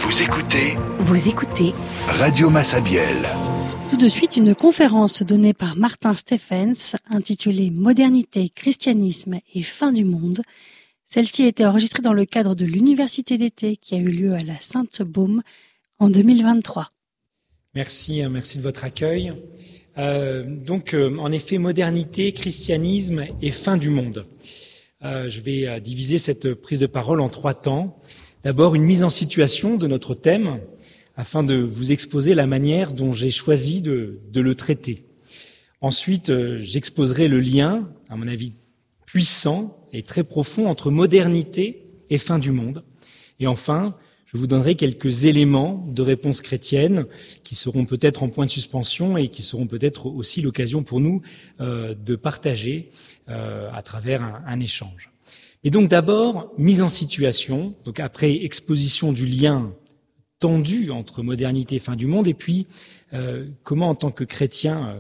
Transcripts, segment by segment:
Vous écoutez Radio Massabielle. Tout de suite, une conférence donnée par Martin Stephens intitulée « Modernité, christianisme et fin du monde ». Celle-ci a été enregistrée dans le cadre de l'université d'été qui a eu lieu à la Sainte-Baume en 2023. Merci de votre accueil. En effet, modernité, christianisme et fin du monde. Je vais diviser cette prise de parole en 3 temps. D'abord, une mise en situation de notre thème, afin de vous exposer la manière dont j'ai choisi de le traiter. Ensuite, j'exposerai le lien, à mon avis, puissant et très profond entre modernité et fin du monde. Et enfin, je vous donnerai quelques éléments de réponse chrétienne qui seront peut-être en point de suspension et qui seront peut-être aussi l'occasion pour nous de partager à travers un échange. Et donc d'abord, mise en situation, donc après exposition du lien tendu entre modernité et fin du monde, et puis comment en tant que chrétien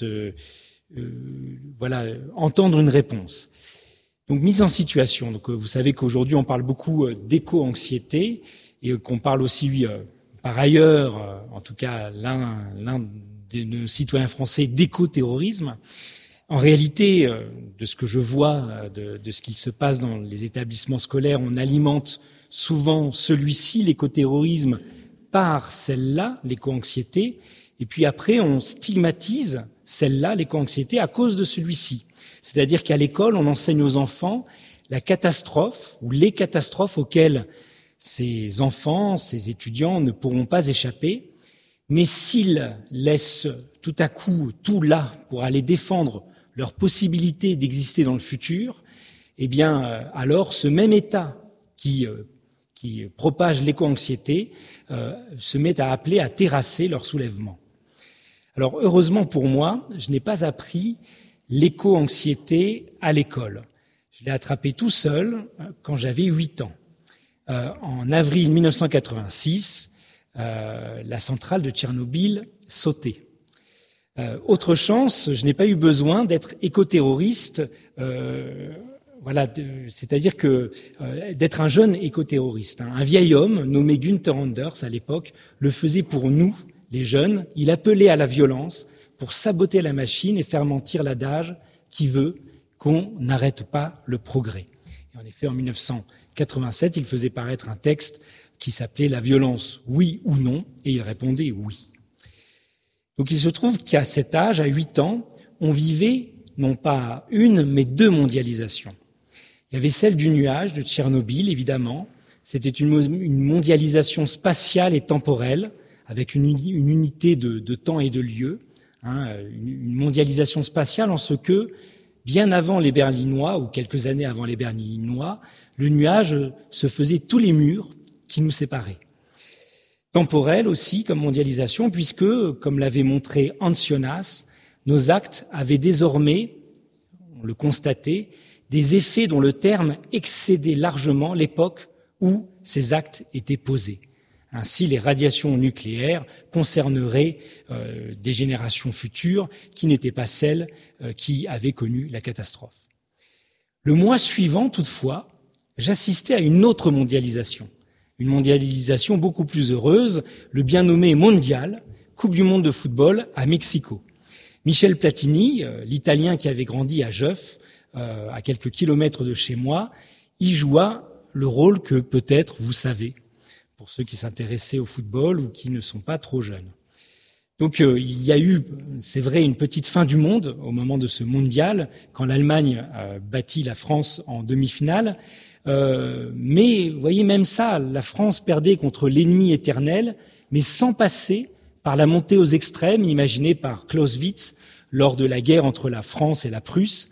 entendre une réponse. Donc mise en situation. Donc vous savez qu'aujourd'hui on parle beaucoup d'éco-anxiété et qu'on parle aussi par ailleurs, en tout cas l'un de nos citoyens français, d'éco-terrorisme. En réalité, de ce que je vois, de ce qu'il se passe dans les établissements scolaires, on alimente souvent celui-ci, l'écoterrorisme, par celle-là, l'éco-anxiété, et puis après on stigmatise celle-là, l'éco-anxiété, à cause de celui-ci. C'est-à-dire qu'à l'école, on enseigne aux enfants la catastrophe ou les catastrophes auxquelles ces enfants, ces étudiants ne pourront pas échapper, mais s'ils laissent tout à coup tout là pour aller défendre leur possibilité d'exister dans le futur, eh bien alors ce même État qui propage l'éco-anxiété se met à appeler à terrasser leur soulèvement. Alors heureusement pour moi, je n'ai pas appris l'éco-anxiété à l'école. Je l'ai attrapé tout seul quand j'avais 8 ans. En avril 1986, la centrale de Tchernobyl sautait. Autre chance, je n'ai pas eu besoin d'être écoterroriste, c'est-à-dire que d'être un jeune écoterroriste. Un vieil homme nommé Günther Anders à l'époque le faisait pour nous, les jeunes. Il appelait à la violence pour saboter la machine et faire mentir l'adage qui veut qu'on n'arrête pas le progrès. Et en effet, en 1987, il faisait paraître un texte qui s'appelait « La violence, oui ou non ?» et il répondait « oui ». Donc il se trouve qu'à cet âge, à 8 ans, on vivait non pas une, mais 2 mondialisations. Il y avait celle du nuage de Tchernobyl, évidemment. C'était une mondialisation spatiale et temporelle, avec une unité de temps et de lieu. Une mondialisation spatiale en ce que, bien avant les Berlinois, ou quelques années avant les Berlinois, le nuage se faisait tous les murs qui nous séparaient. Temporelle aussi comme mondialisation, puisque, comme l'avait montré Hans Jonas, nos actes avaient désormais, on le constatait, des effets dont le terme excédait largement l'époque où ces actes étaient posés. Ainsi, les radiations nucléaires concerneraient des générations futures qui n'étaient pas celles qui avaient connu la catastrophe. Le mois suivant, toutefois, j'assistais à une autre mondialisation. Une mondialisation beaucoup plus heureuse, le bien nommé Mondial, Coupe du monde de football à Mexico. Michel Platini, l'Italien qui avait grandi à Jeuf, à quelques kilomètres de chez moi, y joua le rôle que peut-être vous savez, pour ceux qui s'intéressaient au football ou qui ne sont pas trop jeunes. Donc il y a eu, c'est vrai, une petite fin du monde au moment de ce mondial, quand l'Allemagne battit la France en demi-finale. Mais vous voyez, même ça, la France perdait contre l'ennemi éternel, mais sans passer par la montée aux extrêmes imaginée par Clausewitz lors de la guerre entre la France et la Prusse.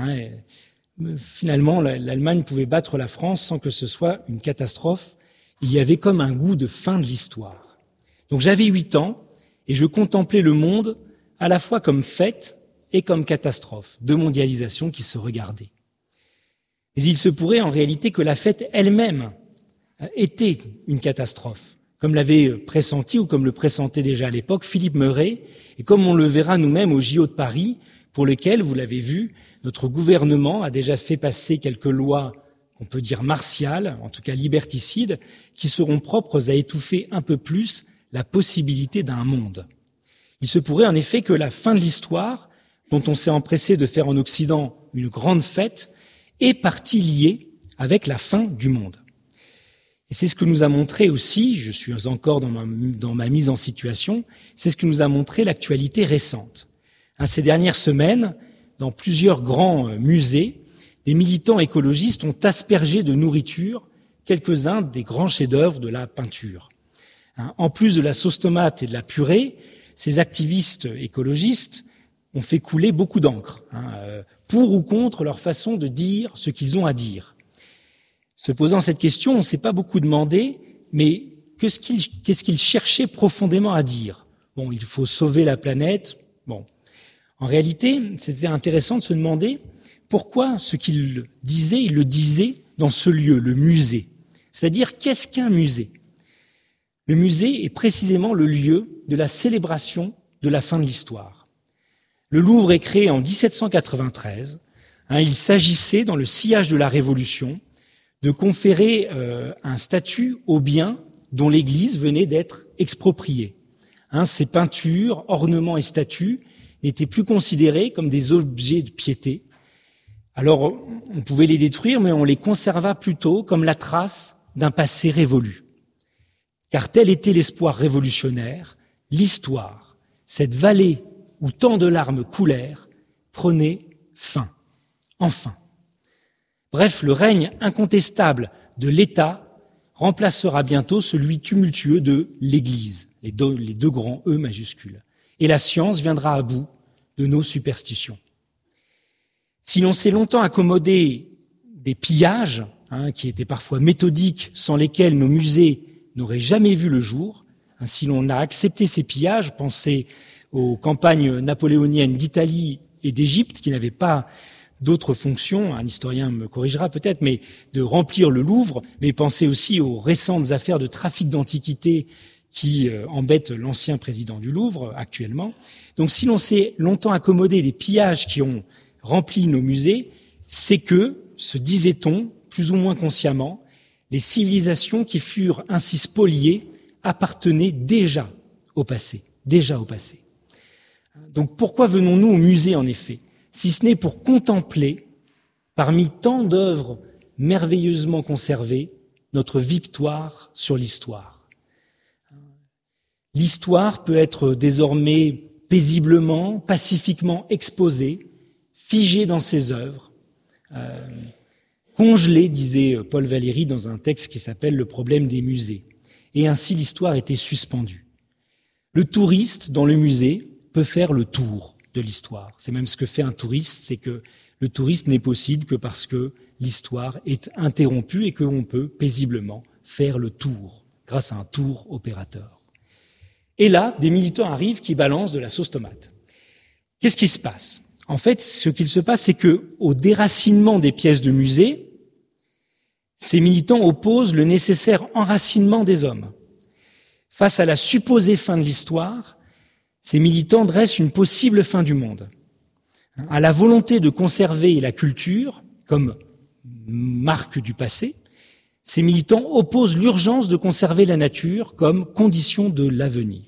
Finalement, l'Allemagne pouvait battre la France sans que ce soit une catastrophe. Il y avait comme un goût de fin de l'histoire. Donc j'avais 8 ans et je contemplais le monde à la fois comme fête et comme catastrophe, 2 mondialisations qui se regardaient. Mais il se pourrait en réalité que la fête elle-même était une catastrophe, comme l'avait pressenti ou comme le pressentait déjà à l'époque Philippe Meuret, et comme on le verra nous-mêmes au JO de Paris, pour lequel, vous l'avez vu, notre gouvernement a déjà fait passer quelques lois on peut dire martiales, en tout cas liberticides, qui seront propres à étouffer un peu plus la possibilité d'un monde. Il se pourrait en effet que la fin de l'histoire, dont on s'est empressé de faire en Occident une grande fête, est partie liée avec la fin du monde. Et c'est ce que nous a montré aussi, je suis encore dans ma mise en situation, c'est ce que nous a montré l'actualité récente. Ces dernières semaines, dans plusieurs grands musées, des militants écologistes ont aspergé de nourriture quelques-uns des grands chefs-d'œuvre de la peinture. En plus de la sauce tomate et de la purée, ces activistes écologistes ont fait couler beaucoup d'encre, pour ou contre leur façon de dire ce qu'ils ont à dire. Se posant cette question, on ne s'est pas beaucoup demandé, mais qu'est-ce qu'ils cherchaient profondément à dire? Bon, il faut sauver la planète. Bon, en réalité, c'était intéressant de se demander pourquoi ce qu'ils disaient, ils le disaient dans ce lieu, le musée. C'est-à-dire, qu'est-ce qu'un musée? Le musée est précisément le lieu de la célébration de la fin de l'histoire. Le Louvre est créé en 1793. Il s'agissait, dans le sillage de la Révolution, de conférer un statut aux biens dont l'Église venait d'être expropriée. Ces peintures, ornements et statues n'étaient plus considérés comme des objets de piété. Alors, on pouvait les détruire, mais on les conserva plutôt comme la trace d'un passé révolu. Car tel était l'espoir révolutionnaire, l'histoire, cette vallée où tant de larmes coulèrent, prenait fin, enfin. Bref, le règne incontestable de l'État remplacera bientôt celui tumultueux de l'Église, les deux grands E majuscules. Et la science viendra à bout de nos superstitions. Si l'on s'est longtemps accommodé des pillages, qui étaient parfois méthodiques, sans lesquels nos musées n'auraient jamais vu le jour, si l'on a accepté ces pillages, pensez aux campagnes napoléoniennes d'Italie et d'Égypte, qui n'avaient pas d'autres fonctions, un historien me corrigera peut-être, mais de remplir le Louvre, mais pensez aussi aux récentes affaires de trafic d'antiquités qui embêtent l'ancien président du Louvre actuellement. Donc si l'on s'est longtemps accommodé des pillages qui ont rempli nos musées, c'est que, se disait-on, plus ou moins consciemment, les civilisations qui furent ainsi spoliées appartenaient déjà au passé. Donc pourquoi venons-nous au musée en effet, si ce n'est pour contempler, parmi tant d'œuvres merveilleusement conservées, notre victoire sur l'histoire. L'histoire peut être désormais paisiblement, pacifiquement exposée, figée dans ses œuvres, congelée, disait Paul Valéry dans un texte qui s'appelle « Le problème des musées ». Et ainsi l'histoire était suspendue. Le touriste dans le musée peut faire le tour de l'histoire. C'est même ce que fait un touriste, c'est que le touriste n'est possible que parce que l'histoire est interrompue et que l'on peut paisiblement faire le tour grâce à un tour opérateur. Et là, des militants arrivent qui balancent de la sauce tomate. Qu'est-ce qui se passe? En fait, ce qu'il se passe, c'est que au déracinement des pièces de musée, ces militants opposent le nécessaire enracinement des hommes. Face à la supposée fin de l'histoire, ces militants dressent une possible fin du monde. À la volonté de conserver la culture comme marque du passé, ces militants opposent l'urgence de conserver la nature comme condition de l'avenir.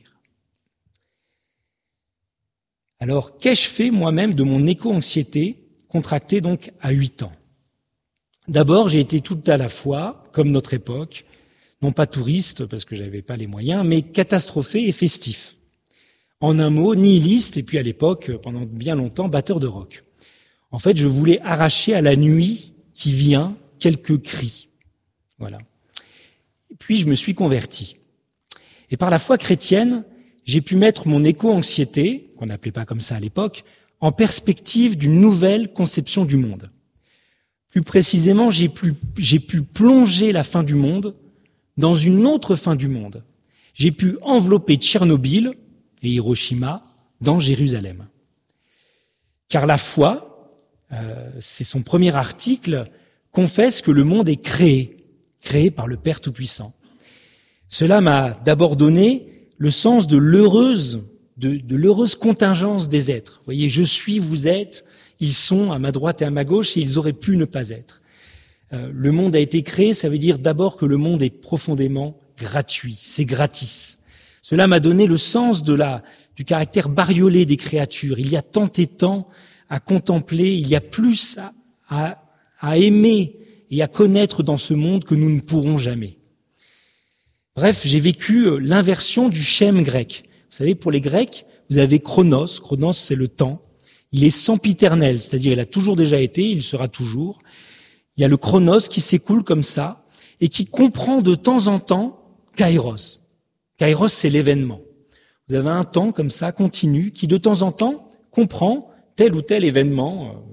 Alors, qu'ai-je fait moi-même de mon éco-anxiété, contractée donc à 8 ans? D'abord, j'ai été tout à la fois, comme notre époque, non pas touriste, parce que j'avais pas les moyens, mais catastrophé et festif. En un mot, nihiliste, et puis à l'époque, pendant bien longtemps, batteur de rock. En fait, je voulais arracher à la nuit qui vient quelques cris. Voilà. Et puis, je me suis converti. Et par la foi chrétienne, j'ai pu mettre mon éco-anxiété, qu'on n'appelait pas comme ça à l'époque, en perspective d'une nouvelle conception du monde. Plus précisément, j'ai pu plonger la fin du monde dans une autre fin du monde. J'ai pu envelopper Tchernobyl et Hiroshima dans Jérusalem. Car la foi, c'est son premier article, confesse que le monde est créé par le Père Tout-Puissant. Cela m'a d'abord donné le sens de l'heureuse contingence des êtres. Vous voyez, je suis, vous êtes, ils sont à ma droite et à ma gauche et ils auraient pu ne pas être. Le monde a été créé, ça veut dire d'abord que le monde est profondément gratuit, c'est gratis. Cela m'a donné le sens du caractère bariolé des créatures. Il y a tant et tant à contempler, il y a plus à aimer et à connaître dans ce monde que nous ne pourrons jamais. Bref, j'ai vécu l'inversion du schème grec. Vous savez, pour les Grecs, vous avez Chronos. Chronos, c'est le temps. Il est sempiternel, c'est-à-dire il a toujours déjà été, il sera toujours. Il y a le Chronos qui s'écoule comme ça et qui comprend de temps en temps Kairos. Kairos, c'est l'événement. Vous avez un temps comme ça, continu, qui de temps en temps comprend tel ou tel événement,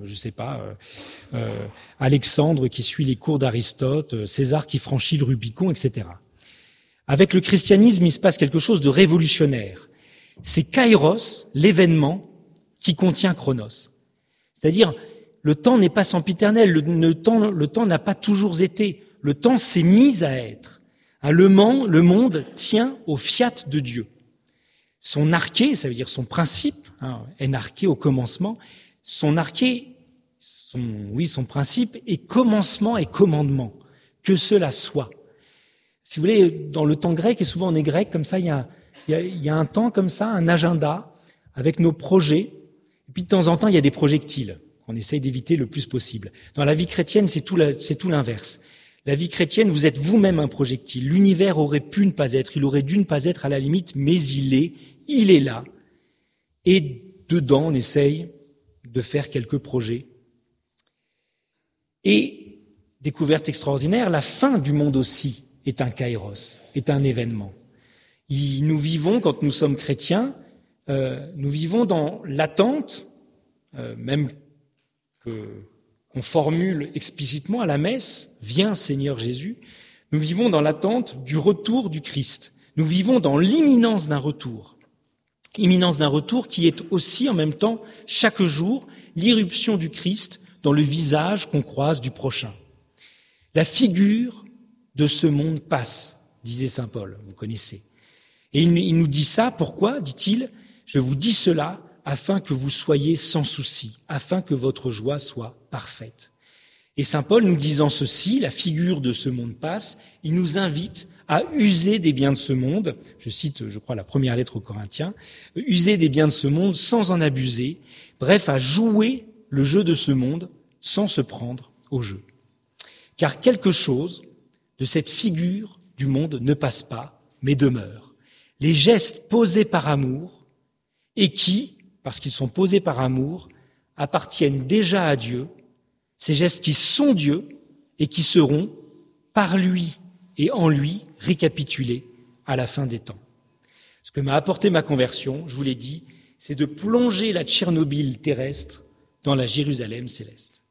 Alexandre qui suit les cours d'Aristote, César qui franchit le Rubicon, etc. Avec le christianisme, il se passe quelque chose de révolutionnaire. C'est Kairos, l'événement, qui contient Chronos. C'est-à-dire, le temps n'est pas sempiternel, le temps n'a pas toujours été. Le temps s'est mis à être. Le monde tient au fiat de Dieu. Son arché, ça veut dire son principe, enarché au commencement, son principe est commencement et commandement. Que cela soit. Si vous voulez, dans le temps grec, et souvent on est grec, comme ça, il y a un temps comme ça, un agenda, avec nos projets, et puis de temps en temps, il y a des projectiles qu'on essaye d'éviter le plus possible. Dans la vie chrétienne, c'est tout l'inverse. La vie chrétienne, vous êtes vous-même un projectile. L'univers aurait pu ne pas être, il aurait dû ne pas être à la limite, mais il est là. Et dedans, on essaye de faire quelques projets. Et, découverte extraordinaire, la fin du monde aussi est un kairos, est un événement. Nous vivons, quand nous sommes chrétiens, nous vivons dans l'attente, même qu'on formule explicitement à la messe, « Viens Seigneur Jésus », nous vivons dans l'attente du retour du Christ. Nous vivons dans l'imminence d'un retour. Imminence d'un retour qui est aussi en même temps, chaque jour, l'irruption du Christ dans le visage qu'on croise du prochain. La figure de ce monde passe, disait saint Paul, vous connaissez. Et il nous dit ça, pourquoi, dit-il ? Je vous dis cela afin que vous soyez sans souci, afin que votre joie soit parfaite. Et saint Paul, nous disant ceci, la figure de ce monde passe, il nous invite à user des biens de ce monde, je cite, je crois, la première lettre aux Corinthiens, user des biens de ce monde sans en abuser, bref, à jouer le jeu de ce monde sans se prendre au jeu. Car quelque chose de cette figure du monde ne passe pas, mais demeure. Les gestes posés par amour, et qui, parce qu'ils sont posés par amour, appartiennent déjà à Dieu, ces gestes qui sont Dieu et qui seront, par lui et en lui, récapitulés à la fin des temps. Ce que m'a apporté ma conversion, je vous l'ai dit, c'est de plonger la Tchernobyl terrestre dans la Jérusalem céleste.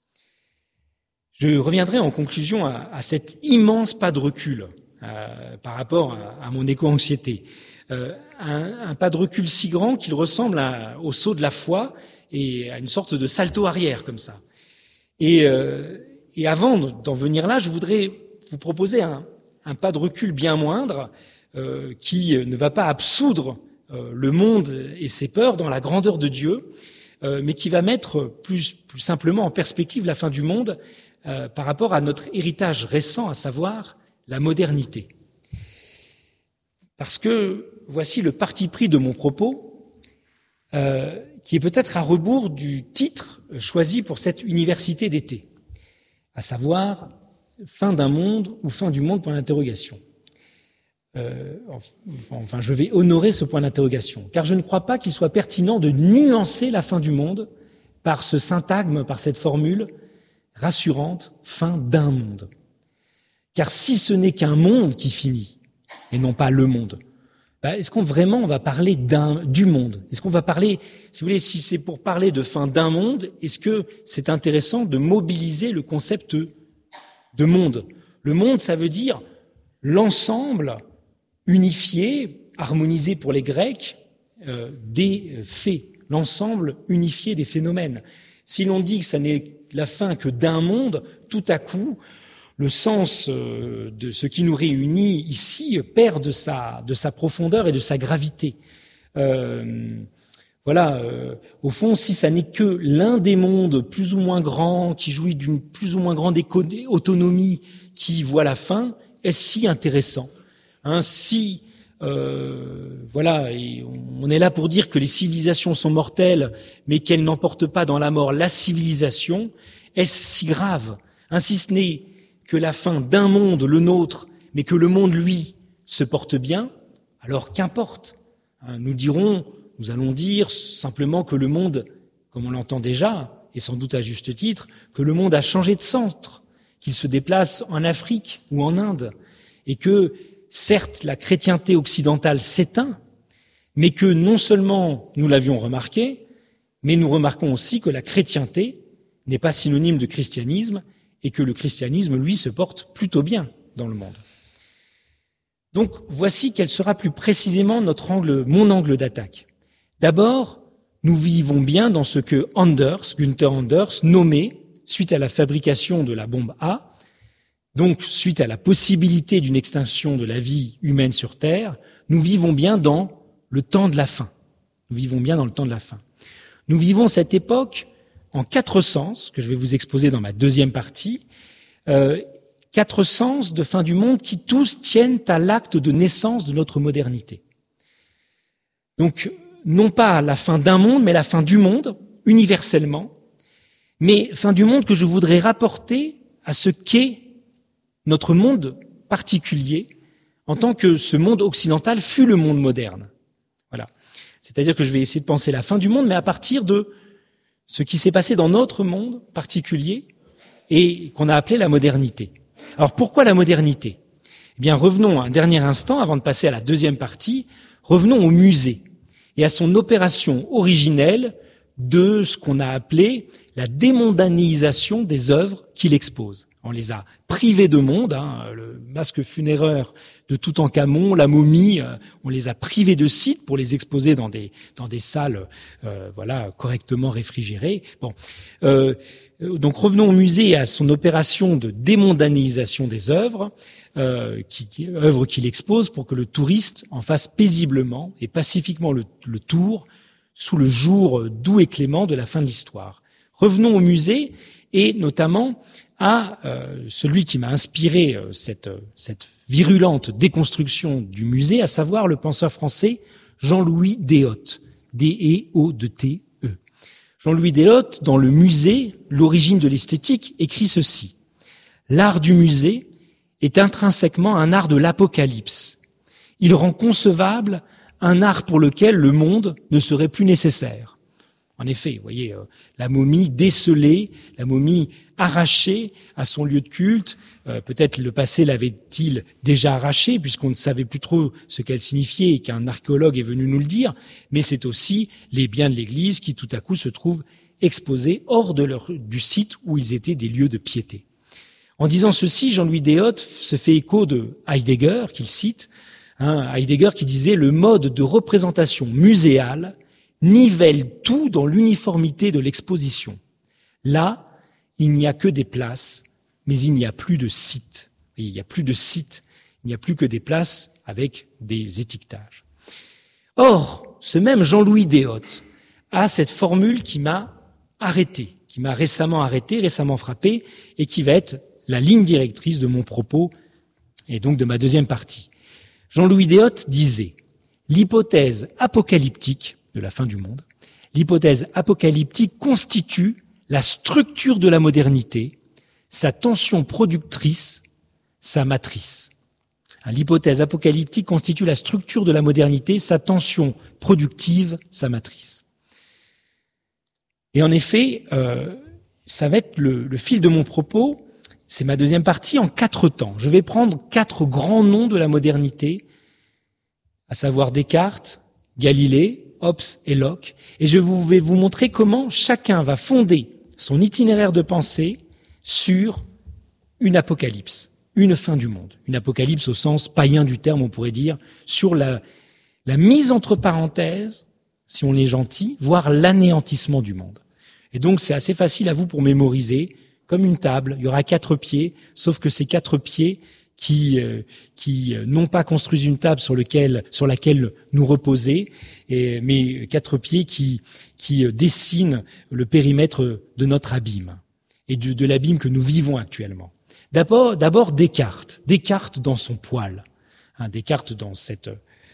Je reviendrai en conclusion à cet immense pas de recul par rapport à mon éco-anxiété. Un pas de recul si grand qu'il ressemble au saut de la foi et à une sorte de salto arrière comme ça. Et avant d'en venir là, je voudrais vous proposer un pas de recul bien moindre qui ne va pas absoudre le monde et ses peurs dans la grandeur de Dieu, mais qui va mettre plus simplement en perspective la fin du monde par rapport à notre héritage récent, à savoir la modernité. Parce que voici le parti pris de mon propos, qui est peut-être à rebours du titre choisi pour cette université d'été, à savoir « Fin d'un monde » ou « Fin du monde » pour l'interrogation. Je vais honorer ce point d'interrogation, car je ne crois pas qu'il soit pertinent de nuancer la fin du monde par ce syntagme, par cette formule rassurante « fin d'un monde ». Car si ce n'est qu'un monde qui finit, et non pas le monde, est-ce qu'on vraiment va parler du monde ? Est-ce qu'on va parler, si vous voulez, si c'est pour parler de fin d'un monde, est-ce que c'est intéressant de mobiliser le concept de monde ? Le monde, ça veut dire l'ensemble unifié, harmonisé pour les Grecs, des faits, l'ensemble unifié des phénomènes. Si l'on dit que ça n'est la fin que d'un monde, tout à coup, le sens de ce qui nous réunit ici perd de sa profondeur et de sa gravité. Voilà, au fond, si ça n'est que l'un des mondes plus ou moins grands, qui jouit d'une plus ou moins grande autonomie, qui voit la fin, est-ce si intéressant? Si voilà, et on est là pour dire que les civilisations sont mortelles, mais qu'elles n'emportent pas dans la mort la civilisation, est-ce si grave? Si ce n'est que la fin d'un monde, le nôtre, mais que le monde, lui, se porte bien, alors qu'importe. Nous allons dire simplement que le monde, comme on l'entend déjà, et sans doute à juste titre, que le monde a changé de centre, qu'il se déplace en Afrique ou en Inde, et que, certes, la chrétienté occidentale s'éteint, mais que non seulement nous l'avions remarqué, mais nous remarquons aussi que la chrétienté n'est pas synonyme de christianisme, et que le christianisme, lui, se porte plutôt bien dans le monde. Donc, voici quel sera plus précisément mon angle d'attaque. D'abord, nous vivons bien dans ce que Günther Anders, nommait, suite à la fabrication de la bombe A, donc suite à la possibilité d'une extinction de la vie humaine sur Terre, nous vivons bien dans le temps de la fin. Nous vivons bien dans le temps de la fin. Nous vivons cette époque en 4 sens, que je vais vous exposer dans ma deuxième partie, 4 sens de fin du monde qui tous tiennent à l'acte de naissance de notre modernité. Donc, non pas la fin d'un monde, mais la fin du monde, universellement, mais fin du monde que je voudrais rapporter à ce qu'est notre monde particulier, en tant que ce monde occidental fut le monde moderne. Voilà. C'est-à-dire que je vais essayer de penser la fin du monde, mais à partir de ce qui s'est passé dans notre monde particulier et qu'on a appelé la modernité. Alors pourquoi la modernité? Eh bien, revenons un dernier instant, avant de passer à la deuxième partie, revenons au musée et à son opération originelle de ce qu'on a appelé la démondanisation des œuvres qu'il expose. On les a privés de monde, le masque funéraire de Toutankhamon, la momie, on les a privés de sites pour les exposer dans des salles, voilà, correctement réfrigérées. Bon, donc revenons au musée et à son opération de démondanisation des œuvres, œuvres qu'il expose pour que le touriste en fasse paisiblement et pacifiquement le tour sous le jour doux et clément de la fin de l'histoire. Revenons au musée et notamment à celui qui m'a inspiré cette virulente déconstruction du musée, à savoir le penseur français Jean-Louis Déotte, D-E-O-T-E. Jean-Louis Déotte, dans le musée, l'origine de l'esthétique, écrit ceci. L'art du musée est intrinsèquement un art de l'apocalypse. Il rend concevable un art pour lequel le monde ne serait plus nécessaire. En effet, vous voyez, la momie décelée, la momie arrachée à son lieu de culte, peut-être le passé l'avait-il déjà arrachée, puisqu'on ne savait plus trop ce qu'elle signifiait et qu'un archéologue est venu nous le dire, mais c'est aussi les biens de l'Église qui tout à coup se trouvent exposés hors du site où ils étaient des lieux de piété. En disant ceci, Jean-Louis Déotte se fait écho de Heidegger, qu'il cite, Heidegger qui disait « Le mode de représentation muséale nivelle tout dans l'uniformité de l'exposition. Là, il n'y a que des places, mais il n'y a plus de sites. Il n'y a plus de sites, il n'y a plus que des places avec des étiquetages. » Or, ce même Jean-Louis Déotte a cette formule qui m'a arrêté, qui m'a récemment frappé, et qui va être la ligne directrice de mon propos et donc de ma deuxième partie. Jean-Louis Déotte disait « L'hypothèse apocalyptique de la fin du monde, l'hypothèse apocalyptique constitue la structure de la modernité, sa tension productrice, sa matrice. » L'hypothèse apocalyptique constitue la structure de la modernité, sa tension productive, sa matrice. Et en effet, ça va être le fil de mon propos, c'est ma deuxième partie, en 4 temps. Je vais prendre 4 grands noms de la modernité, à savoir Descartes, Galilée, Hobbes et Locke, et je vais vous montrer comment chacun va fonder son itinéraire de pensée sur une apocalypse, une fin du monde. Une apocalypse au sens païen du terme, on pourrait dire, sur la mise entre parenthèses, si on est gentil, voire l'anéantissement du monde. Et donc c'est assez facile à vous pour mémoriser, comme une table, il y aura 4 pieds, sauf que ces 4 pieds qui non pas construisent une table sur laquelle nous reposer, mais 4 pieds qui dessinent le périmètre de notre abîme et de l'abîme que nous vivons actuellement. D'abord Descartes dans son poil, Descartes dans cette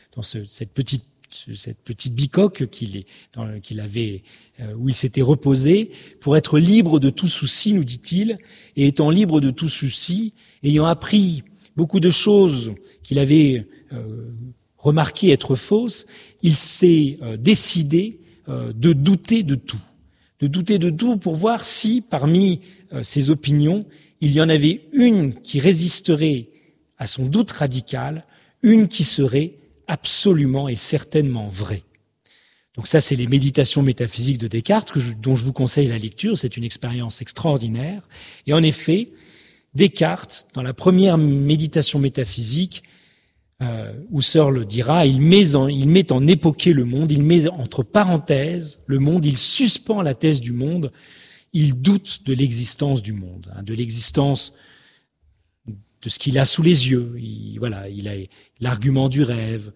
petite bicoque qu'il avait, où il s'était reposé pour être libre de tout souci, nous dit-il, et étant libre de tout souci, ayant appris beaucoup de choses qu'il avait remarquées être fausses, il s'est décidé de douter de tout pour voir si parmi ses opinions il y en avait une qui résisterait à son doute radical, une qui serait absolument et certainement vraie. Donc ça, c'est les méditations métaphysiques de Descartes dont je vous conseille la lecture. C'est une expérience extraordinaire. Et en effet, Descartes, dans la première méditation métaphysique, Husserl le dira, il met en époqué le monde, il met entre parenthèses le monde, il suspend la thèse du monde, il doute de l'existence du monde, de l'existence de ce qu'il a sous les yeux. Il a l'argument du rêve,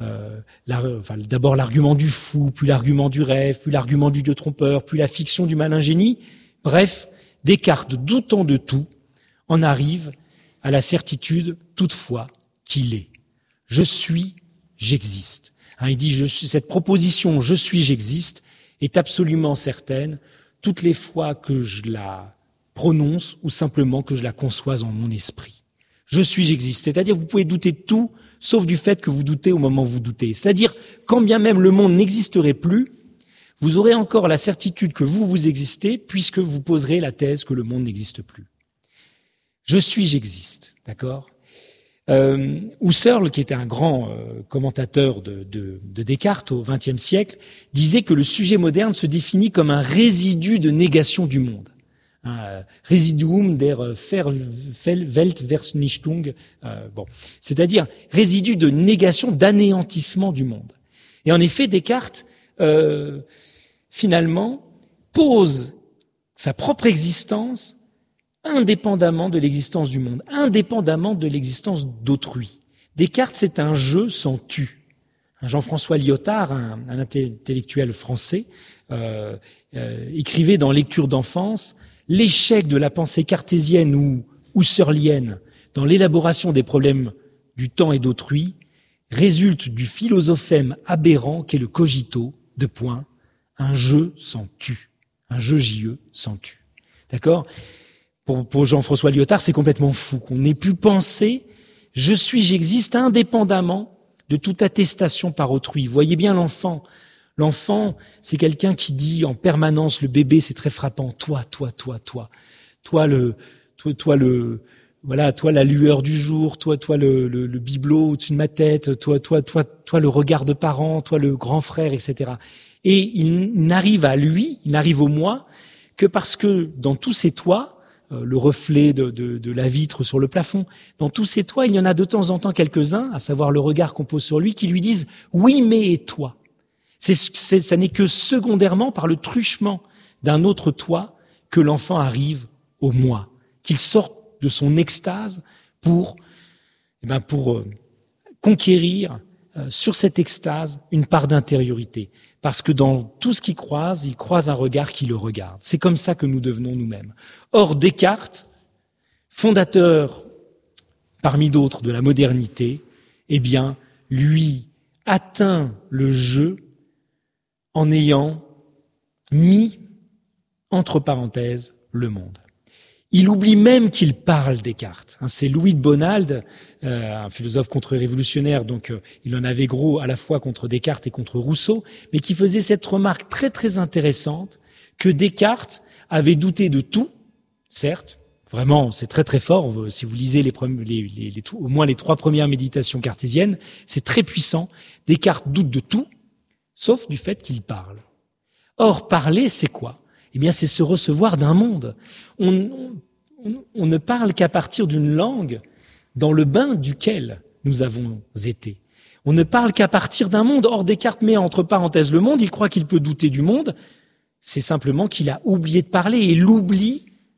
d'abord l'argument du fou, puis l'argument du rêve, puis l'argument du Dieu trompeur, puis la fiction du malin génie. Bref, Descartes, doutant de tout, en arrive à la certitude toutefois qu'il est. Je suis, j'existe. Il dit cette proposition « je suis, j'existe » est absolument certaine toutes les fois que je la prononce ou simplement que je la conçois en mon esprit. Je suis, j'existe. C'est-à-dire que vous pouvez douter de tout, sauf du fait que vous doutez au moment où vous doutez. C'est-à-dire, quand bien même le monde n'existerait plus, vous aurez encore la certitude que vous existez, puisque vous poserez la thèse que le monde n'existe plus. Je suis, j'existe. D'accord ? Husserl, qui était un grand commentateur de Descartes au XXe siècle, disait que le sujet moderne se définit comme un résidu de négation du monde. Residuum der Weltvernichtung, c'est-à-dire résidu de négation, d'anéantissement du monde. Et en effet, Descartes, finalement, pose sa propre existence indépendamment de l'existence du monde, indépendamment de l'existence d'autrui. Descartes, c'est un je sans tu. Jean-François Lyotard, un intellectuel français, écrivait dans Lecture d'enfance « L'échec de la pensée cartésienne ou husserlienne dans l'élaboration des problèmes du temps et d'autrui résulte du philosophème aberrant qu'est le cogito, un je sans tu, un je JE sans tu. » D'accord ? Pour Jean-François Lyotard, c'est complètement fou qu'on ait pu penser « je suis, j'existe » indépendamment de toute attestation par autrui. Vous voyez bien l'enfant. L'enfant, c'est quelqu'un qui dit en permanence, le bébé, c'est très frappant, toi, la lueur du jour, toi le bibelot au-dessus de ma tête, toi le regard de parent, toi le grand frère, etc. Et il n'arrive au moi, que parce que dans tous ces toits, le reflet de la vitre sur le plafond, dans tous ces toits, il y en a de temps en temps quelques-uns, à savoir le regard qu'on pose sur lui, qui lui disent « oui, mais et toi ?» Ça n'est que secondairement par le truchement d'un autre toit que l'enfant arrive au moi, qu'il sorte de son extase pour conquérir sur cette extase une part d'intériorité. Parce que dans tout ce qu'il croise, il croise un regard qui le regarde. C'est comme ça que nous devenons nous-mêmes. Or, Descartes, fondateur parmi d'autres de la modernité, lui atteint le je en ayant mis entre parenthèses le monde. Il oublie même qu'il parle, Descartes. C'est Louis de Bonald, un philosophe contre-révolutionnaire, donc il en avait gros à la fois contre Descartes et contre Rousseau, mais qui faisait cette remarque très très intéressante que Descartes avait douté de tout, certes, vraiment c'est très très fort, si vous lisez au moins les 3 premières méditations cartésiennes, c'est très puissant. Descartes doute de tout, sauf du fait qu'il parle. Or, parler, c'est quoi ? C'est se recevoir d'un monde. On ne parle qu'à partir d'une langue dans le bain duquel nous avons été. On ne parle qu'à partir d'un monde. Or, Descartes met entre parenthèses le monde, il croit qu'il peut douter du monde. C'est simplement qu'il a oublié de parler. Et l'oubli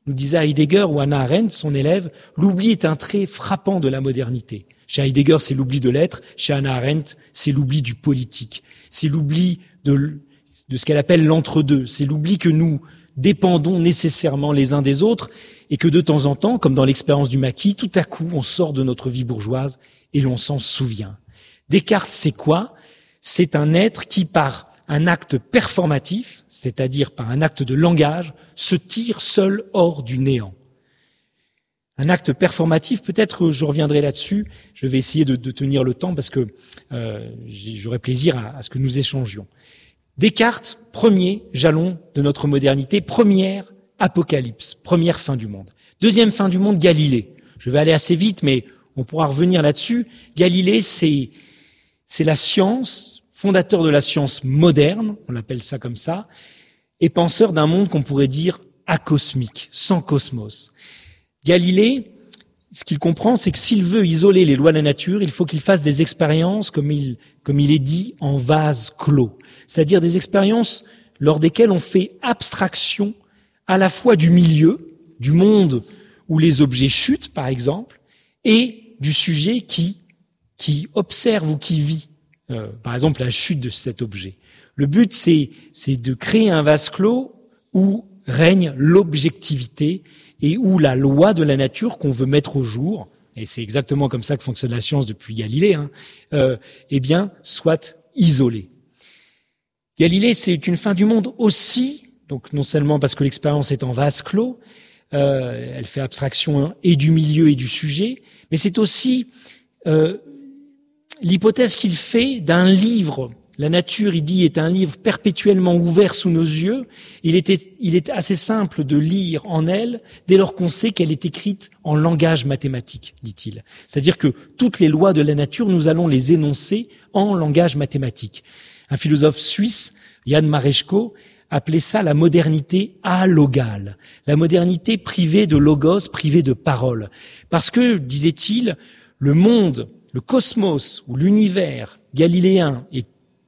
nous disait Heidegger ou Hannah Arendt, son élève, l'oubli est un trait frappant de la modernité. Chez Heidegger, c'est l'oubli de l'être. Chez Hannah Arendt, c'est l'oubli du politique. C'est l'oubli de ce qu'elle appelle l'entre-deux. C'est l'oubli que nous dépendons nécessairement les uns des autres et que de temps en temps, comme dans l'expérience du maquis, tout à coup, on sort de notre vie bourgeoise et l'on s'en souvient. Descartes, c'est quoi? C'est un être qui, par un acte performatif, c'est-à-dire par un acte de langage, se tire seul hors du néant. Un acte performatif, peut-être je reviendrai là-dessus, je vais essayer de tenir le temps parce que j'aurai plaisir à ce que nous échangions. Descartes, premier jalon de notre modernité, première apocalypse, première fin du monde. Deuxième fin du monde, Galilée. Je vais aller assez vite, mais on pourra revenir là-dessus. Galilée, c'est la science, fondateur de la science moderne, on l'appelle ça comme ça, et penseur d'un monde qu'on pourrait dire acosmique, sans cosmos. Galilée, ce qu'il comprend, c'est que s'il veut isoler les lois de la nature, il faut qu'il fasse des expériences, comme il est dit, en vase clos. C'est-à-dire des expériences lors desquelles on fait abstraction à la fois du milieu, du monde où les objets chutent, par exemple, et du sujet qui observe ou qui vit, par exemple, la chute de cet objet. Le but, c'est de créer un vase clos où règne l'objectivité et où la loi de la nature qu'on veut mettre au jour, et c'est exactement comme ça que fonctionne la science depuis Galilée, soit isolée. Galilée, c'est une fin du monde aussi, donc non seulement parce que l'expérience est en vase clos, elle fait abstraction et du milieu et du sujet, mais c'est aussi l'hypothèse qu'il fait d'un livre. La nature, il dit, est un livre perpétuellement ouvert sous nos yeux. Il est assez simple de lire en elle dès lors qu'on sait qu'elle est écrite en langage mathématique, dit-il. C'est-à-dire que toutes les lois de la nature, nous allons les énoncer en langage mathématique. Un philosophe suisse, Jan Mareczko, appelait ça la modernité alogale, la modernité privée de logos, privée de parole. Parce que, disait-il, le monde, le cosmos ou l'univers galiléen est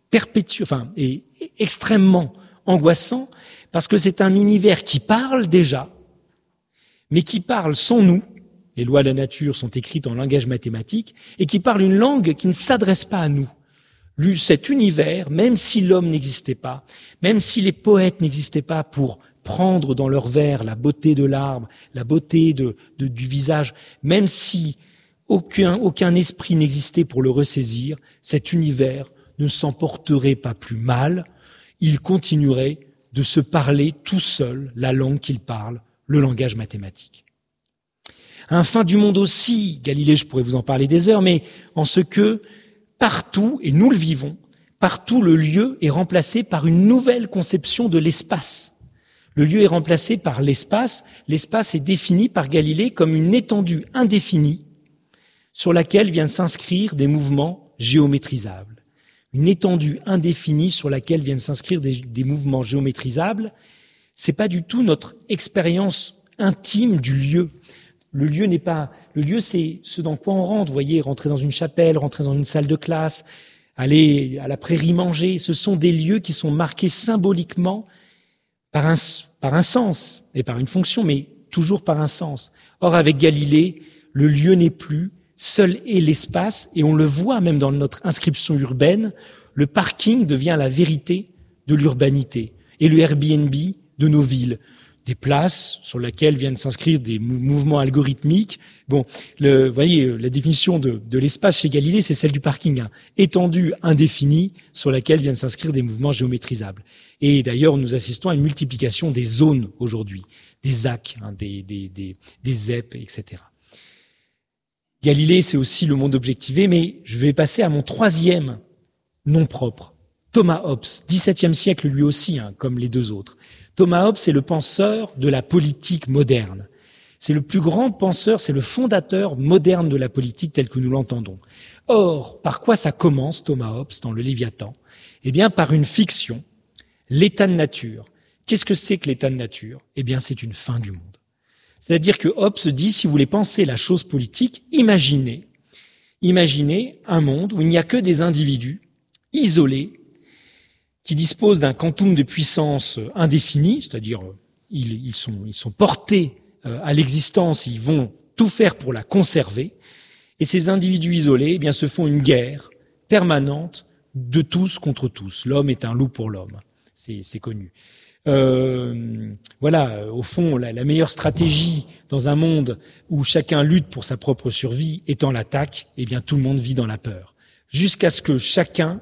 extrêmement angoissant parce que c'est un univers qui parle déjà, mais qui parle sans nous. Les lois de la nature sont écrites en langage mathématique et qui parle une langue qui ne s'adresse pas à nous. Cet univers, même si l'homme n'existait pas, même si les poètes n'existaient pas pour prendre dans leur vers la beauté de l'arbre, la beauté du visage, même si aucun esprit n'existait pour le ressaisir, cet univers ne s'emporterait pas plus mal, il continuerait de se parler tout seul la langue qu'il parle, le langage mathématique. Un fin du monde aussi, Galilée, je pourrais vous en parler des heures, mais en ce que partout, et nous le vivons, partout le lieu est remplacé par une nouvelle conception de l'espace. Le lieu est remplacé par l'espace. L'espace est défini par Galilée comme une étendue indéfinie sur laquelle viennent s'inscrire des mouvements géométrisables. Une étendue indéfinie sur laquelle viennent s'inscrire des mouvements géométrisables, c'est pas du tout notre expérience intime du lieu. Le lieu, c'est ce dans quoi on rentre. Vous voyez, rentrer dans une chapelle, rentrer dans une salle de classe, aller à la prairie manger. Ce sont des lieux qui sont marqués symboliquement par un sens et par une fonction, mais toujours par un sens. Or, avec Galilée, le lieu n'est plus, seul est l'espace, et on le voit même dans notre inscription urbaine, le parking devient la vérité de l'urbanité, et le Airbnb de nos villes. Des places sur lesquelles viennent s'inscrire des mouvements algorithmiques. Bon, vous voyez, la définition de l'espace chez Galilée, c'est celle du parking, étendue indéfinie sur laquelle viennent s'inscrire des mouvements géométrisables. Et d'ailleurs, nous assistons à une multiplication des zones aujourd'hui, des AC, des ZEP, etc. Galilée, c'est aussi le monde objectivé, mais je vais passer à mon troisième nom propre, Thomas Hobbes, XVIIe siècle lui aussi, comme les deux autres. Thomas Hobbes est le penseur de la politique moderne. C'est le plus grand penseur, c'est le fondateur moderne de la politique telle que nous l'entendons. Or, par quoi ça commence, Thomas Hobbes, dans le Léviathan? Eh bien, par une fiction, l'état de nature. Qu'est-ce que c'est que l'état de nature? Eh bien, c'est une fin du monde. C'est-à-dire que Hobbes dit, si vous voulez penser la chose politique, imaginez un monde où il n'y a que des individus isolés, qui disposent d'un quantum de puissance indéfini, c'est-à-dire ils sont portés à l'existence, ils vont tout faire pour la conserver. Et ces individus isolés, eh bien, se font une guerre permanente de tous contre tous. L'homme est un loup pour l'homme. C'est connu. Voilà, au fond, la meilleure stratégie dans un monde où chacun lutte pour sa propre survie étant l'attaque, eh bien, tout le monde vit dans la peur. Jusqu'à ce que chacun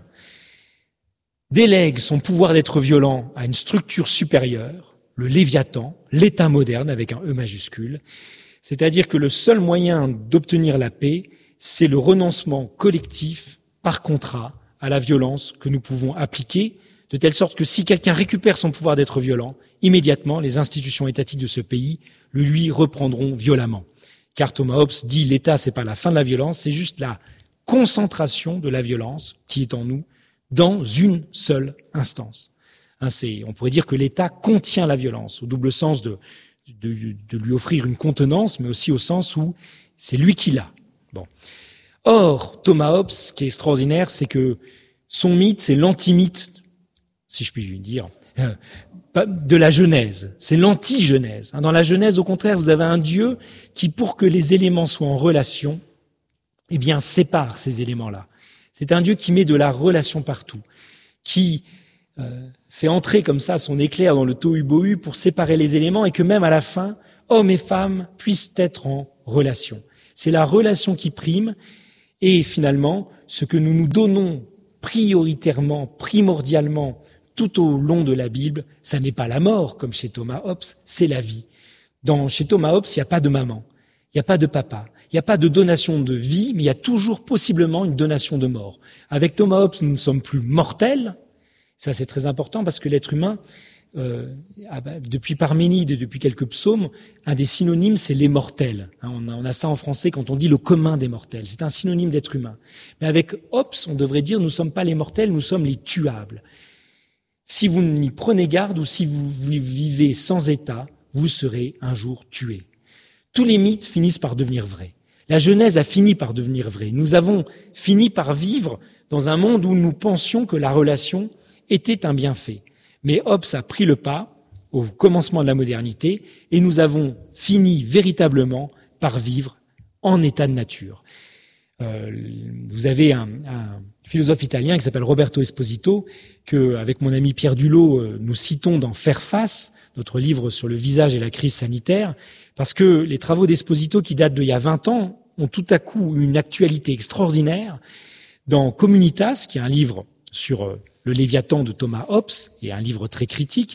délègue son pouvoir d'être violent à une structure supérieure, le Léviathan, l'État moderne avec un E majuscule. C'est-à-dire que le seul moyen d'obtenir la paix, c'est le renoncement collectif par contrat à la violence que nous pouvons appliquer, de telle sorte que si quelqu'un récupère son pouvoir d'être violent, immédiatement les institutions étatiques de ce pays le lui reprendront violemment. Car Thomas Hobbes dit l'État, c'est pas la fin de la violence, c'est juste la concentration de la violence qui est en nous dans une seule instance. On pourrait dire que l'État contient la violence, au double sens de lui offrir une contenance, mais aussi au sens où c'est lui qui l'a. Bon. Or, Thomas Hobbes, ce qui est extraordinaire, c'est que son mythe, c'est l'anti-mythe, si je puis dire, de la Genèse. C'est l'anti-Genèse. Dans la Genèse, au contraire, vous avez un Dieu qui, pour que les éléments soient en relation, eh bien, sépare ces éléments-là. C'est un Dieu qui met de la relation partout, qui fait entrer comme ça son éclair dans le tohu-bohu pour séparer les éléments et que même à la fin, hommes et femmes puissent être en relation. C'est la relation qui prime et finalement, ce que nous nous donnons prioritairement, primordialement, tout au long de la Bible, ça n'est pas la mort, comme chez Thomas Hobbes, c'est la vie. Chez Thomas Hobbes, il n'y a pas de maman, il n'y a pas de papa, il n'y a pas de donation de vie, mais il y a toujours possiblement une donation de mort. Avec Thomas Hobbes, nous ne sommes plus mortels. Ça, c'est très important parce que l'être humain, depuis Parménide et depuis quelques psaumes, un des synonymes, c'est les mortels. On a ça en français quand on dit le commun des mortels. C'est un synonyme d'être humain. Mais avec Hobbes, on devrait dire nous ne sommes pas les mortels, nous sommes les tuables. Si vous n'y prenez garde ou si vous vivez sans état, vous serez un jour tués. Tous les mythes finissent par devenir vrais. La Genèse a fini par devenir vraie. Nous avons fini par vivre dans un monde où nous pensions que la relation était un bienfait. Mais Hobbes a pris le pas au commencement de la modernité et nous avons fini véritablement par vivre en état de nature. Vous avez un philosophe italien qui s'appelle Roberto Esposito, que, avec mon ami Pierre Dulot, nous citons dans Faire face, notre livre sur le visage et la crise sanitaire, parce que les travaux d'Esposito qui datent d'il y a 20 ans ont tout à coup une actualité extraordinaire. Dans Communitas, qui est un livre sur le Léviathan de Thomas Hobbes, et un livre très critique,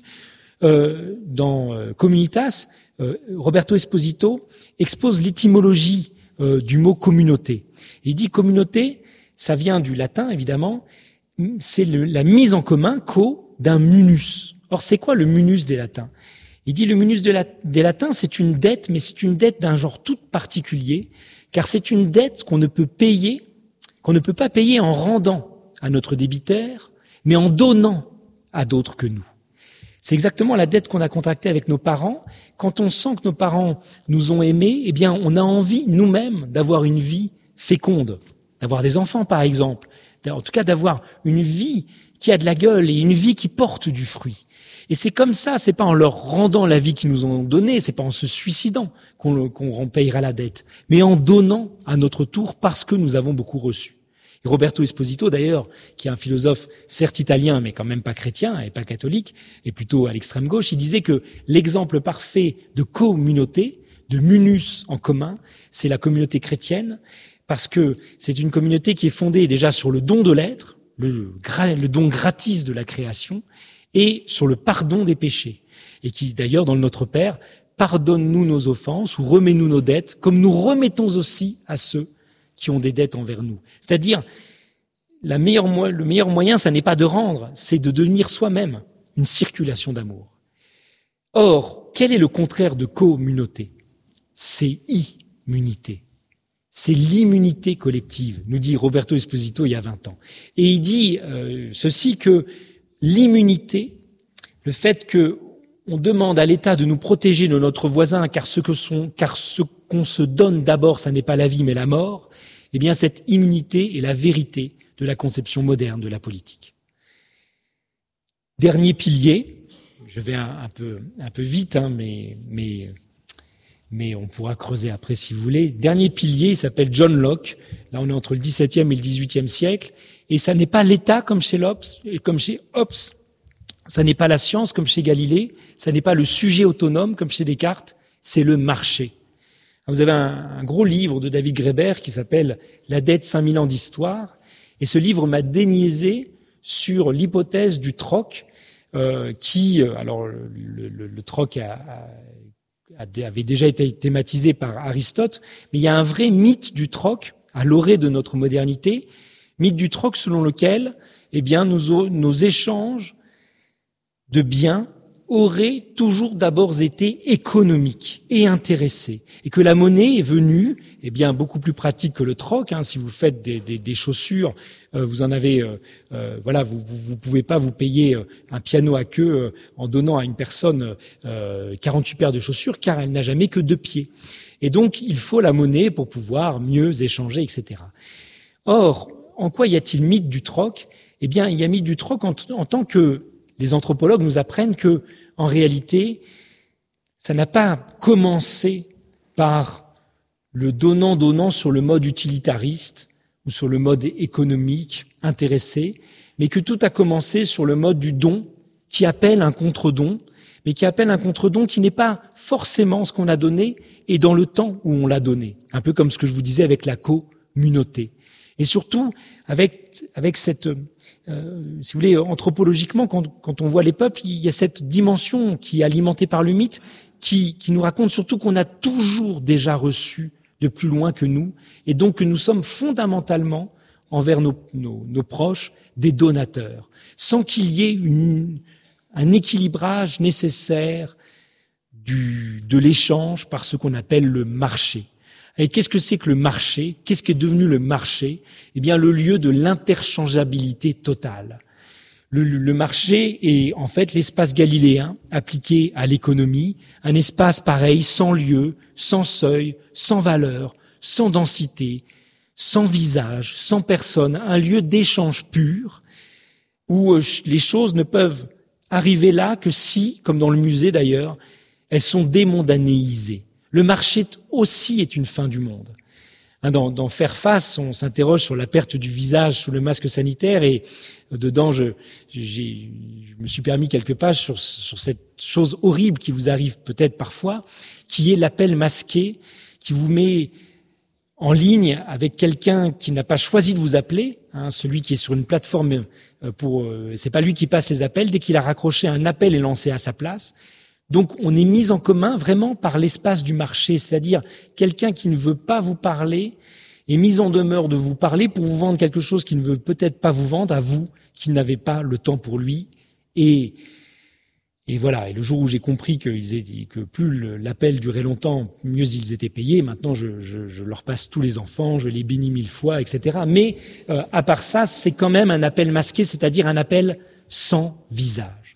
dans Communitas, Roberto Esposito expose l'étymologie du mot communauté. Il dit communauté, ça vient du latin évidemment, c'est la mise en commun, d'un munus. Or c'est quoi le munus des latins? Il dit le munus des latins c'est une dette, mais c'est une dette d'un genre tout particulier, car c'est une dette qu'on ne peut pas payer en rendant à notre débiteur, mais en donnant à d'autres que nous. C'est exactement la dette qu'on a contractée avec nos parents. Quand on sent que nos parents nous ont aimés, eh bien, on a envie, nous-mêmes, d'avoir une vie féconde, d'avoir des enfants, par exemple. En tout cas, d'avoir une vie qui a de la gueule et une vie qui porte du fruit. Et c'est comme ça, c'est pas en leur rendant la vie qu'ils nous ont donnée, c'est pas en se suicidant qu'on payera la dette, mais en donnant à notre tour parce que nous avons beaucoup reçu. Et Roberto Esposito, d'ailleurs, qui est un philosophe certes italien, mais quand même pas chrétien et pas catholique, et plutôt à l'extrême gauche, il disait que l'exemple parfait de communauté, de munus en commun, c'est la communauté chrétienne, parce que c'est une communauté qui est fondée déjà sur le don de l'être, le don gratis de la création, et sur le pardon des péchés. Et qui, d'ailleurs, dans le Notre Père, pardonne-nous nos offenses ou remets-nous nos dettes, comme nous remettons aussi à ceux qui ont des dettes envers nous. C'est-à-dire, le meilleur moyen, ça n'est pas de rendre, c'est de devenir soi-même une circulation d'amour. Or, quel est le contraire de communauté? C'est immunité. C'est l'immunité collective, nous dit Roberto Esposito il y a 20 ans. Et il dit ceci, que l'immunité, le fait que on demande à l'État de nous protéger de notre voisin, car ce qu'on se donne d'abord, ça n'est pas la vie mais la mort, eh bien cette immunité est la vérité de la conception moderne de la politique. Dernier pilier, je vais un peu vite, mais mais on pourra creuser après si vous voulez. Dernier pilier, il s'appelle John Locke. Là, on est entre le XVIIe et le XVIIIe siècle. Et ça n'est pas l'État comme chez Hobbes. Ça n'est pas la science comme chez Galilée. Ça n'est pas le sujet autonome comme chez Descartes. C'est le marché. Vous avez un gros livre de David Graeber qui s'appelle « La dette 5000 ans d'histoire ». Et ce livre m'a déniaisé sur l'hypothèse du troc alors le troc avait déjà été thématisé par Aristote, mais il y a un vrai mythe du troc à l'orée de notre modernité, mythe du troc selon lequel, eh bien, nos échanges de biens auraient toujours d'abord été économiques et intéressés, et que la monnaie est venue, eh bien, beaucoup plus pratique que le troc. Si vous faites des chaussures, vous en avez, vous pouvez pas vous payer un piano à queue en donnant à une personne 48 paires de chaussures, car elle n'a jamais que 2 pieds. Et donc, il faut la monnaie pour pouvoir mieux échanger, etc. Or, en quoi y a-t-il mythe du troc ? Eh bien, il y a mythe du troc en tant que les anthropologues nous apprennent que, en réalité, ça n'a pas commencé par le donnant-donnant sur le mode utilitariste ou sur le mode économique intéressé, mais que tout a commencé sur le mode du don qui appelle un contre-don, mais qui appelle un contre-don qui n'est pas forcément ce qu'on a donné et dans le temps où on l'a donné. Un peu comme ce que je vous disais avec la communauté. Et surtout, avec cette... si vous voulez, anthropologiquement, quand on voit les peuples, il y a cette dimension qui est alimentée par le mythe, qui nous raconte surtout qu'on a toujours déjà reçu de plus loin que nous, et donc que nous sommes fondamentalement, envers nos proches, des donateurs, sans qu'il y ait un équilibrage nécessaire de l'échange par ce qu'on appelle le marché. Et qu'est-ce que c'est que le marché ? Qu'est-ce qui est devenu le marché ? Eh bien, le lieu de l'interchangeabilité totale. Le marché est en fait l'espace galiléen appliqué à l'économie, un espace pareil, sans lieu, sans seuil, sans valeur, sans densité, sans visage, sans personne, un lieu d'échange pur où les choses ne peuvent arriver là que si, comme dans le musée d'ailleurs, elles sont démondanéisées. Le marché aussi est une fin du monde. Dans Faire face, on s'interroge sur la perte du visage sous le masque sanitaire et dedans, je me suis permis quelques pages sur cette chose horrible qui vous arrive peut-être parfois, qui est l'appel masqué, qui vous met en ligne avec quelqu'un qui n'a pas choisi de vous appeler, celui qui est sur une plateforme c'est pas lui qui passe les appels, dès qu'il a raccroché un appel est lancé à sa place. Donc, on est mis en commun vraiment par l'espace du marché, c'est-à-dire quelqu'un qui ne veut pas vous parler est mis en demeure de vous parler pour vous vendre quelque chose qu'il ne veut peut-être pas vous vendre à vous, qui n'avez pas le temps pour lui. Et voilà. Et le jour où j'ai compris que plus l'appel durait longtemps, mieux ils étaient payés. Maintenant, je leur passe tous les enfants, je les bénis 1000 fois, etc. Mais à part ça, c'est quand même un appel masqué, c'est-à-dire un appel sans visage.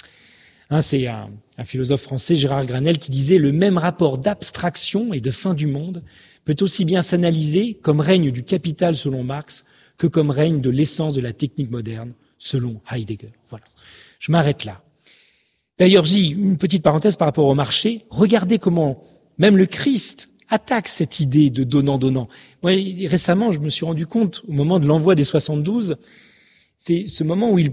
C'est un philosophe français, Gérard Granel, qui disait « Le même rapport d'abstraction et de fin du monde peut aussi bien s'analyser comme règne du capital selon Marx que comme règne de l'essence de la technique moderne selon Heidegger. » Voilà. Je m'arrête là. D'ailleurs, j'ai une petite parenthèse par rapport au marché. Regardez comment même le Christ attaque cette idée de donnant-donnant. Moi, récemment, je me suis rendu compte, au moment de l'envoi des 72, c'est ce moment où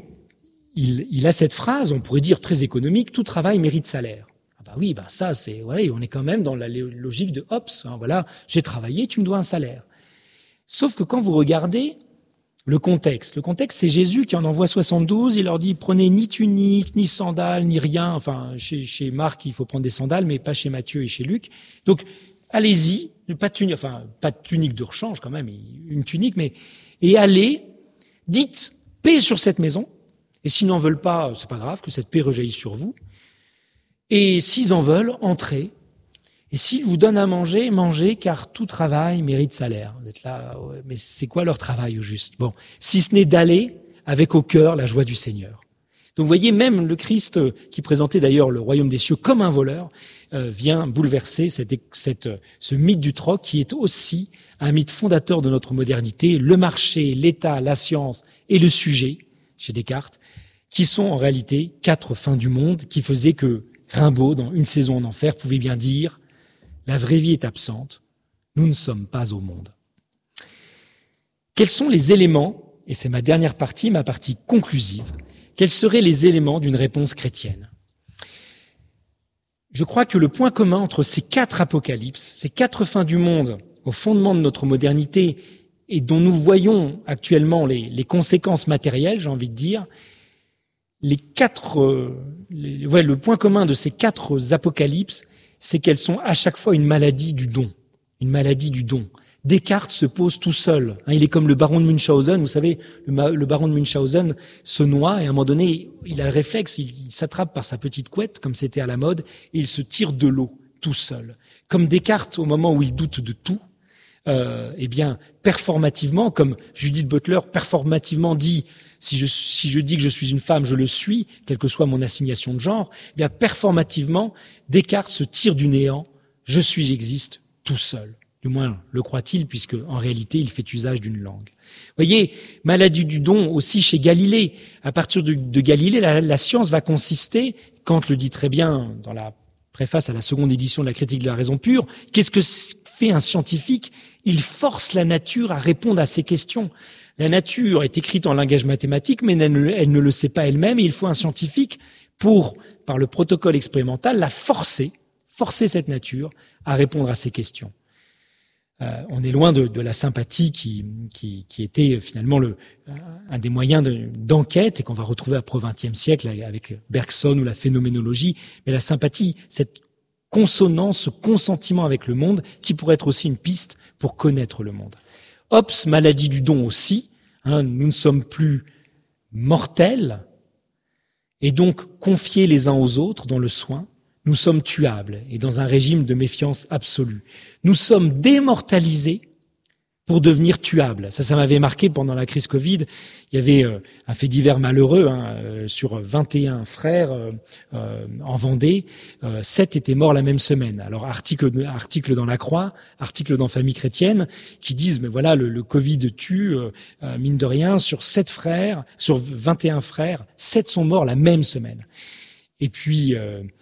il a cette phrase, on pourrait dire très économique, tout travail mérite salaire. Ça c'est, on est quand même dans la logique de Hobbes. J'ai travaillé, tu me dois un salaire. Sauf que quand vous regardez le contexte c'est Jésus qui en envoie 72, il leur dit prenez ni tunique, ni sandales, ni rien. Enfin, chez Marc, il faut prendre des sandales, mais pas chez Matthieu et chez Luc. Donc, allez-y, pas de tunique de rechange quand même, une tunique, et allez, dites paix sur cette maison. Et s'ils n'en veulent pas, c'est pas grave que cette paix rejaillisse sur vous. Et s'ils en veulent, entrez. Et s'ils vous donnent à manger, mangez, car tout travail mérite salaire. Vous êtes là, ouais, mais c'est quoi leur travail au juste ? Bon, si ce n'est d'aller avec au cœur la joie du Seigneur. Donc vous voyez, même le Christ, qui présentait d'ailleurs le royaume des cieux comme un voleur, vient bouleverser ce mythe du troc qui est aussi un mythe fondateur de notre modernité. Le marché, l'État, la science et le sujet, chez Descartes, qui sont en réalité 4 fins du monde qui faisaient que Rimbaud, dans Une saison en enfer, pouvait bien dire la vraie vie est absente, nous ne sommes pas au monde. Quels sont les éléments, et c'est ma dernière partie, ma partie conclusive, quels seraient les éléments d'une réponse chrétienne ? Je crois que le point commun entre ces 4 apocalypses, ces 4 fins du monde au fondement de notre modernité et dont nous voyons actuellement les conséquences matérielles, j'ai envie de dire, le point commun de ces 4 apocalypses, c'est qu'elles sont à chaque fois une maladie du don. Une maladie du don. Descartes se pose tout seul. Il est comme le baron de Munchausen. Vous savez, le baron de Munchausen se noie et à un moment donné, il a le réflexe, il s'attrape par sa petite couette, comme c'était à la mode, et il se tire de l'eau, tout seul. Comme Descartes, au moment où il doute de tout, performativement, comme Judith Butler performativement dit, si je dis que je suis une femme, je le suis, quelle que soit mon assignation de genre, performativement, Descartes se tire du néant, j'existe tout seul. Du moins le croit-il, puisque en réalité il fait usage d'une langue. Voyez, maladie du don aussi chez Galilée. À partir de Galilée, la science va consister, Kant le dit très bien dans la préface à la seconde édition de la Critique de la raison pure, qu'est-ce que fait un scientifique ? Il force la nature à répondre à ces questions. La nature est écrite en langage mathématique, mais elle ne le sait pas elle-même, et il faut un scientifique pour, par le protocole expérimental, la forcer cette nature à répondre à ces questions. On est loin de la sympathie qui était finalement un des moyens d'enquête et qu'on va retrouver après au XXe siècle avec Bergson ou la phénoménologie. Mais la sympathie, cette consonance, ce consentiment avec le monde, qui pourrait être aussi une piste pour connaître le monde. Hobbes, maladie du don aussi. Nous ne sommes plus mortels et donc confiés les uns aux autres dans le soin. Nous sommes tuables et dans un régime de méfiance absolue. Nous sommes démortalisés pour devenir tuables. Ça m'avait marqué pendant la crise Covid. Il y avait un fait divers malheureux sur 21 frères en Vendée. 7 étaient morts la même semaine. Alors article dans La Croix, article dans Famille chrétienne, qui disent mais voilà le Covid tue mine de rien sur 7 frères, sur 21 frères, 7 sont morts la même semaine. Et puis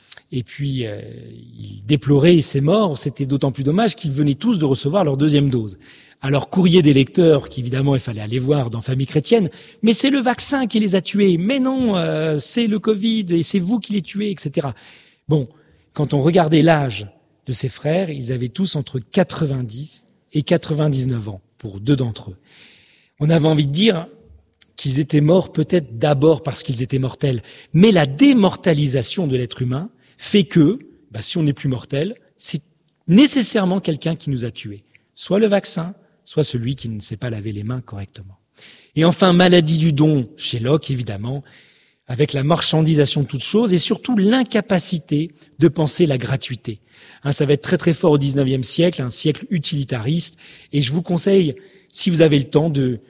il déplorait ces morts. C'était d'autant plus dommage qu'ils venaient tous de recevoir leur 2e dose. Alors courrier des lecteurs, qu'évidemment il fallait aller voir dans Famille chrétienne, mais c'est le vaccin qui les a tués. Mais non, c'est le Covid et c'est vous qui les tuez, etc. Bon, quand on regardait l'âge de ces frères, ils avaient tous entre 90 et 99 ans, pour 2 d'entre eux. On avait envie de dire qu'ils étaient morts peut-être d'abord parce qu'ils étaient mortels, mais la démortalisation de l'être humain fait que, si on n'est plus mortel, c'est nécessairement quelqu'un qui nous a tués. Soit le vaccin, soit celui qui ne sait pas laver les mains correctement. Et enfin, maladie du don chez Locke, évidemment, avec la marchandisation de toutes choses et surtout l'incapacité de penser la gratuité. Ça va être très très fort au XIXe siècle, un siècle utilitariste, et je vous conseille, si vous avez le temps, de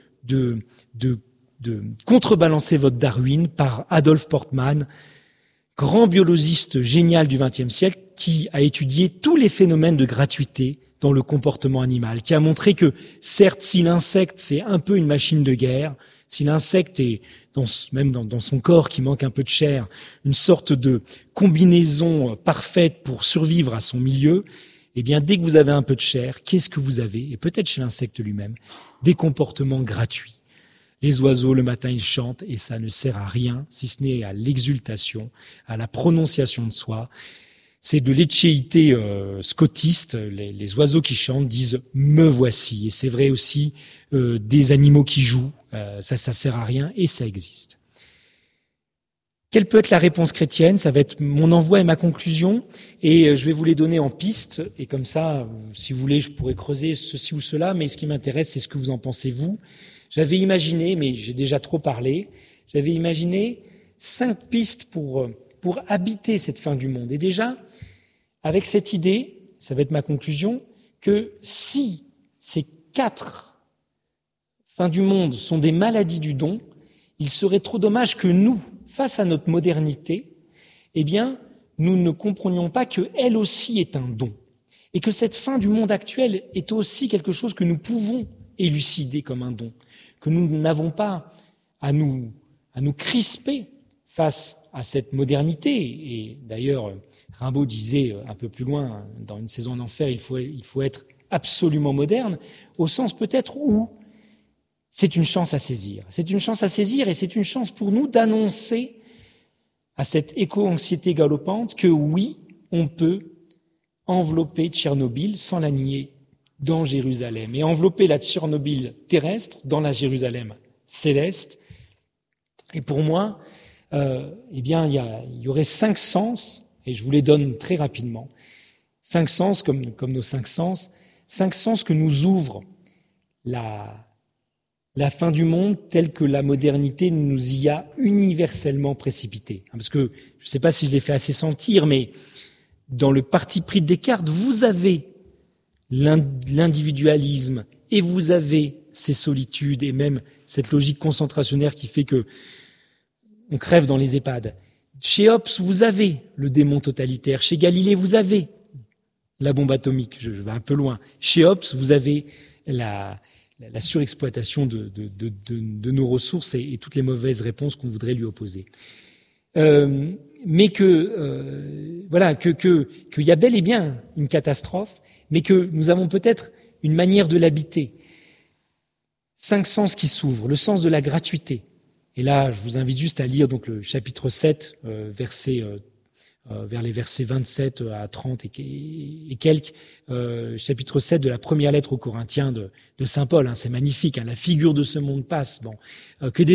contrebalancer votre Darwin par Adolphe Portman, grand biologiste génial du XXe siècle, qui a étudié tous les phénomènes de gratuité dans le comportement animal, qui a montré que, certes, si l'insecte, c'est un peu une machine de guerre, si l'insecte est, même dans son corps qui manque un peu de chair, une sorte de combinaison parfaite pour survivre à son milieu, eh bien, dès que vous avez un peu de chair, qu'est-ce que vous avez ? Et peut-être chez l'insecte lui-même, des comportements gratuits. Les oiseaux, le matin, ils chantent et ça ne sert à rien, si ce n'est à l'exultation, à la prononciation de soi. C'est de l'échéité scotiste. Les oiseaux qui chantent disent « me voici ». Et c'est vrai aussi des animaux qui jouent. Ça sert à rien et ça existe. Quelle peut être la réponse chrétienne ? Ça va être mon envoi et ma conclusion. Et je vais vous les donner en piste. Et comme ça, si vous voulez, je pourrais creuser ceci ou cela. Mais ce qui m'intéresse, c'est ce que vous en pensez, vous. J'avais imaginé, mais j'ai déjà trop parlé, j'avais imaginé 5 pistes pour habiter cette fin du monde. Et déjà, avec cette idée, ça va être ma conclusion, que si ces 4 fins du monde sont des maladies du don, il serait trop dommage que nous, face à notre modernité, nous ne comprenions pas qu'elle aussi est un don. Et que cette fin du monde actuel est aussi quelque chose que nous pouvons élucider comme un don. Que nous n'avons pas à nous crisper face à cette modernité, et d'ailleurs Rimbaud disait un peu plus loin, dans Une saison en enfer, il faut être absolument moderne, au sens peut-être où c'est une chance à saisir. C'est une chance à saisir et c'est une chance pour nous d'annoncer à cette éco-anxiété galopante que oui, on peut envelopper Tchernobyl sans la nier dans Jérusalem et envelopper la Tchernobyl terrestre dans la Jérusalem céleste. Et pour moi, il y aurait 5 sens, et je vous les donne très rapidement. 5 sens comme nos 5 sens, 5 sens que nous ouvre la fin du monde telle que la modernité nous y a universellement précipité. Parce que, je ne sais pas si je l'ai fait assez sentir, mais dans le parti pris de Descartes, vous avez l'individualisme et vous avez ces solitudes et même cette logique concentrationnaire qui fait que on crève dans les EHPAD. Chez Hobbes, vous avez le démon totalitaire. Chez Galilée, vous avez la bombe atomique. Je vais un peu loin. Chez Hobbes, vous avez la surexploitation de nos ressources et toutes les mauvaises réponses qu'on voudrait lui opposer. Mais qu'il y a bel et bien une catastrophe, mais que nous avons peut-être une manière de l'habiter. 5 sens qui s'ouvrent. Le sens de la gratuité. Et là, je vous invite juste à lire donc le chapitre 7, vers les versets 27 à 30 et quelques, chapitre 7 de la première lettre aux Corinthiens de saint Paul. C'est magnifique, la figure de ce monde passe. Que des